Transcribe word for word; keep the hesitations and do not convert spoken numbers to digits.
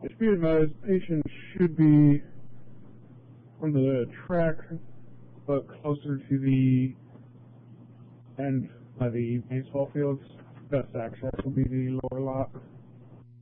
Just be advised, patients should be on the track, but closer to the end by the baseball fields. Best access will be the lower lot.